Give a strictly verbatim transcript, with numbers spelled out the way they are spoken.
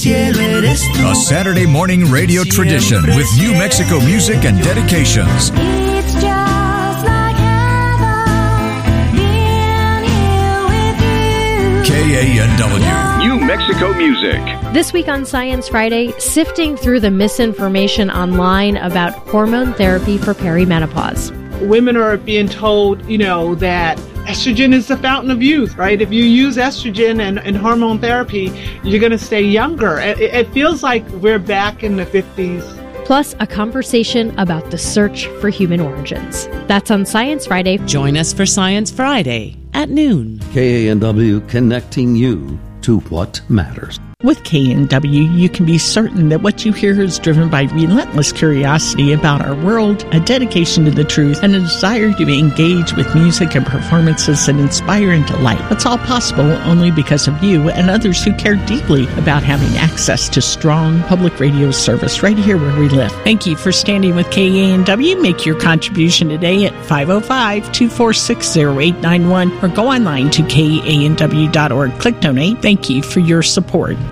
cielo eres tú. A Saturday morning radio tradition with New Mexico music and dedications. It's just like heaven being here with you. K A N W. New Mexico music. This week on Science Friday, sifting through the misinformation online about hormone therapy for perimenopause. Women are being told, you know, that estrogen is the fountain of youth, right? If you use estrogen and, and hormone therapy, you're going to stay younger. It, it feels like we're back in the fifties. Plus, a conversation about the search for human origins. That's on Science Friday. Join us for Science Friday at noon. K A N W, connecting you to what matters. With K N W, you can be certain that what you hear is driven by relentless curiosity about our world, a dedication to the truth, and a desire to engage with music and performances that inspire and delight. It's all possible only because of you and others who care deeply about having access to strong public radio service right here where we live. Thank you for standing with K A N W. Make your contribution today at five oh five, two four six, oh eight nine one or go online to K A N W dot org. Click donate. Thank you for your support.